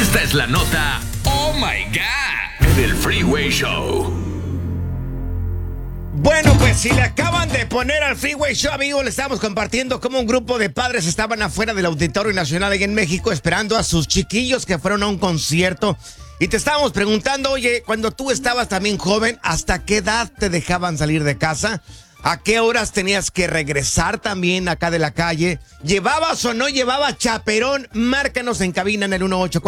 Esta es la nota Oh My God del Freeway Show. Bueno, pues si le acaban de poner al Freeway Show, amigos, le estamos compartiendo cómo un grupo de padres estaban afuera del Auditorio Nacional ahí en México esperando a sus chiquillos que fueron a un concierto. Y te estábamos preguntando, oye, cuando tú estabas también joven, ¿hasta qué edad te dejaban salir de casa? ¿A qué horas tenías que regresar también acá de la calle? ¿Llevabas o no llevabas chaperón? Márcanos en cabina en el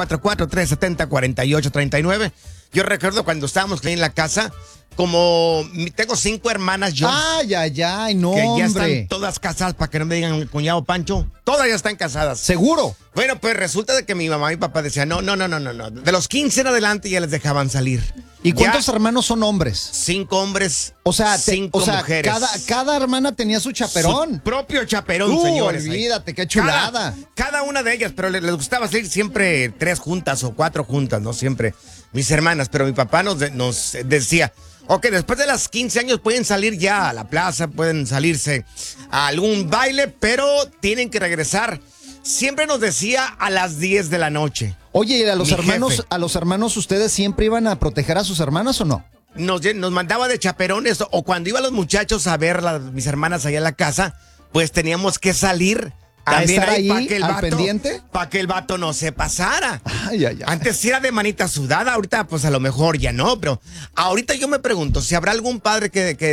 1844-370-4839. Yo recuerdo cuando estábamos ahí en la casa, como tengo 5 hermanas yo. Ay, no, que ya hombre. están todas casadas, para que no me digan cuñado Pancho. Todas ya están casadas. ¿Seguro? Bueno, pues resulta de que mi mamá y mi papá decían, no. De los 15 en adelante ya les dejaban salir. ¿Y cuántos Ya, hermanos son hombres? 5 hombres, O sea, 5 mujeres. cada hermana tenía su chaperón. Su propio chaperón, señores. Olvídate, qué chulada. Cada una de ellas, pero les gustaba salir siempre 3 juntas o 4 juntas, ¿no? Siempre mis hermanas, pero mi papá nos decía, ok, después de las 15 años pueden salir ya a la plaza, pueden salirse a algún baile, pero tienen que regresar. Siempre nos decía a las 10 de la noche. Oye, ¿y a los Mi hermanos, jefe. a los hermanos ustedes siempre iban a proteger a sus hermanas o no? Nos mandaba de chaperones, o cuando iban los muchachos a ver mis hermanas allá en la casa, pues teníamos que salir ¿A estar ahí, para que al pendiente? para que el vato no se pasara. Ay. Antes sí era de manita sudada, ahorita pues a lo mejor ya no, pero ahorita yo me pregunto si habrá algún padre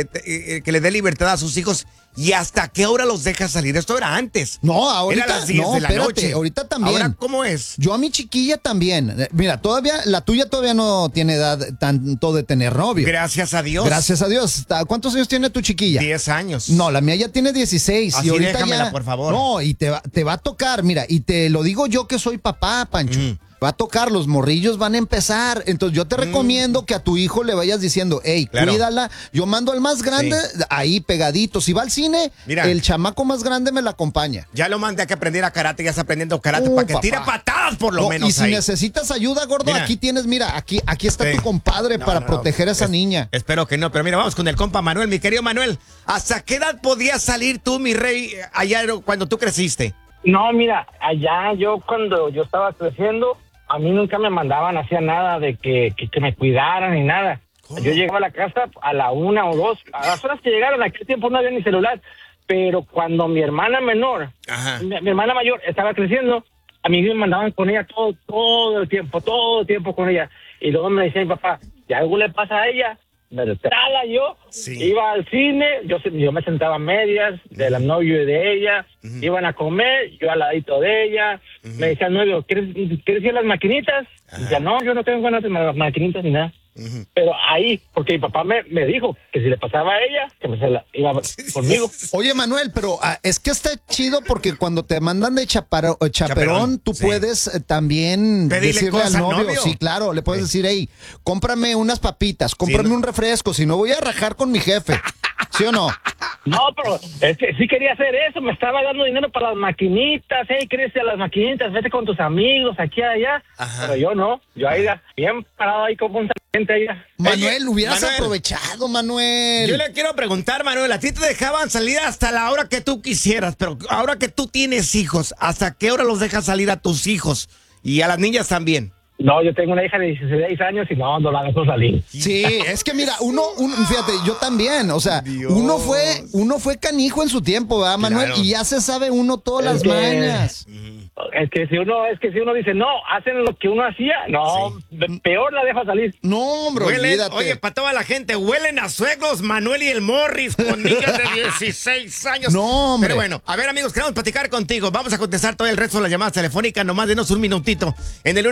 que le dé libertad a sus hijos y hasta qué hora los deja salir. Esto era antes. No, ahorita Era a las 10 no, de la espérate, noche. ahorita también. Ahora, ¿cómo es? Yo a mi chiquilla también. Mira, la tuya todavía no tiene edad tanto de tener novio. Gracias a Dios. Gracias a Dios. ¿Cuántos años tiene tu chiquilla? 10 años. No, la mía ya tiene 16. Así y ahorita déjamela, ya, por favor. No, y te va a tocar, mira, y te lo digo yo que soy papá, Pancho. Va a tocar, los morrillos van a empezar. Entonces yo te recomiendo que a tu hijo le vayas diciendo, hey, Claro. cuídala. Yo mando al más grande ahí pegadito. Si va al cine, Mira. el chamaco más grande me la acompaña. Ya lo mandé a que aprendiera karate, ya está aprendiendo karate, Oh, para que papá. tire patadas por lo No, menos y si ahí. necesitas ayuda, gordo, Mira. aquí tienes, mira, aquí está Sí. tu compadre No, para no, proteger a esa niña. Espero que no, pero mira, vamos con el compa Manuel, mi querido Manuel. ¿Hasta qué edad podías salir tú, mi rey, allá cuando tú creciste? No, mira, allá cuando yo estaba creciendo, a mí nunca me mandaban hacia nada de que me cuidaran ni nada. ¿Cómo? Yo llegaba a la casa a la 1 o 2, a las horas que llegaron, en aquel tiempo no había ni celular, pero cuando mi hermana menor, Ajá. mi hermana mayor estaba creciendo, a mí me mandaban con ella todo el tiempo con ella. Y luego me decía mi papá, si algo le pasa a ella, me trala yo, Sí. iba al cine, yo me sentaba a medias de la novio y de ella, iban a comer, yo al ladito de ella, me decía el novio, ¿quieres ir a las maquinitas? Y decía, no, yo no tengo ganas de maquinitas ni nada. Pero ahí, porque mi papá me dijo que si le pasaba a ella, que iba conmigo. Oye, Manuel, pero es que está chido porque cuando te mandan de chaperón, tú sí. puedes también Pedirle decirle cosas al al novio. novio. Sí, claro, le puedes decir, hey, cómprame unas papitas, cómprame Sí, no. un refresco, si no voy a rajar con mi jefe. ¿Sí o no? No, pero es que sí quería hacer eso, me estaba dando dinero para las maquinitas, ¿quieres ir a las maquinitas? Vete con tus amigos aquí allá. Ajá. Pero yo no, yo ahí bien parado ahí como un gente ahí. Manuel, hubieras Manuel. aprovechado, Manuel. Yo le quiero preguntar, Manuel, a ti te dejaban salir hasta la hora que tú quisieras, pero ahora que tú tienes hijos, ¿hasta qué hora los dejas salir a tus hijos? Y a las niñas también. No, yo tengo una hija de 16 años y no la dejo salir. Sí, es que mira, fíjate, yo también, o sea, Dios. uno fue canijo en su tiempo, ¿verdad, Manuel? Claro. Y ya se sabe uno todas las Es que- mañas. Es que si uno dice, no, hacen lo que uno hacía, no, peor la dejo salir. No, hombre, olvídate. Oye, para toda la gente, huelen a suegros Manuel y el Morris con niñas de 16 años. No, hombre. Pero bueno, a ver, amigos, queremos platicar contigo. Vamos a contestar todo el resto de las llamadas telefónicas. Nomás denos un minutito en el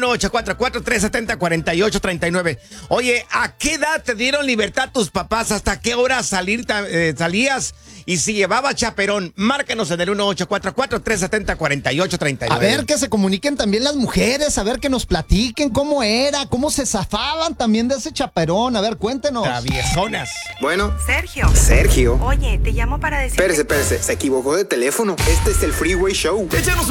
1844-370-4839. Oye, ¿a qué edad te dieron libertad tus papás? ¿Hasta qué hora salías? Y si llevaba chaperón, márcanos en el 1844-370-4839. A ver, que se comuniquen también las mujeres, a ver que nos platiquen cómo era, cómo se zafaban también de ese chaperón. A ver, cuéntenos. Traviesonas. Bueno, Sergio. Oye, te llamo para decir... espérese, se equivocó de teléfono. Este es el Freeway Show. Échanos